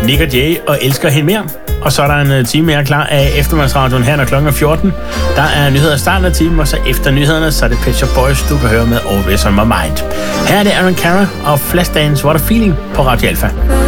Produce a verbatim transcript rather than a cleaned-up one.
Nick og Jay og Elsker hende mere. Og så er der en time mere klar af eftermiddagsradioen her, når klokken er fjorten. Der er nyheder i starten af timen, og så efter nyhederne, så er det Pet Shop Boys, du kan høre med Always On My Mind. Her er det Aaron Carter og Flashdance, What a Feeling på Radio Alpha.